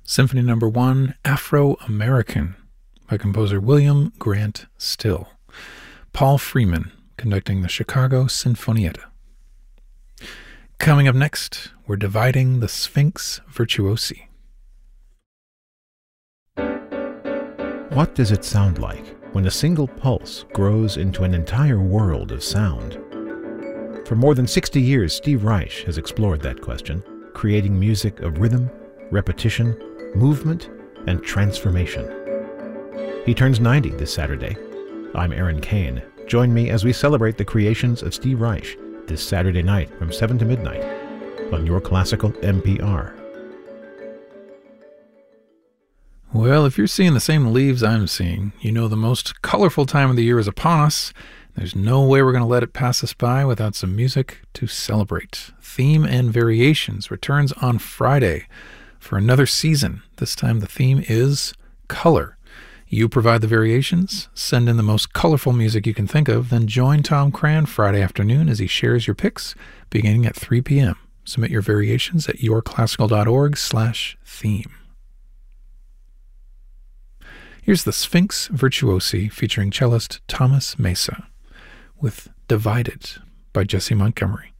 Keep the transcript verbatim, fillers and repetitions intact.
Symphony Number One, Afro-American, by composer William Grant Still. Paul Freeman conducting the Chicago Sinfonietta. Coming up next, we're dividing the Sphinx Virtuosi. What does it sound like when a single pulse grows into an entire world of sound? For more than sixty years, Steve Reich has explored that question, creating music of rhythm, repetition, movement, and transformation. He turns ninety this Saturday. I'm Aaron Kane. Join me as we celebrate the creations of Steve Reich this Saturday night from seven to midnight on Your Classical N P R. Well, if you're seeing the same leaves I'm seeing, you know the most colorful time of the year is upon us. There's no way we're going to let it pass us by without some music to celebrate. Theme and Variations returns on Friday for another season. This time the theme is color. You provide the variations, send in the most colorful music you can think of, then join Tom Cran Friday afternoon as he shares your picks beginning at three p.m. Submit your variations at yourclassical.org slash theme. Here's the Sphinx Virtuosi featuring cellist Thomas Mesa with Divided by Jesse Montgomery.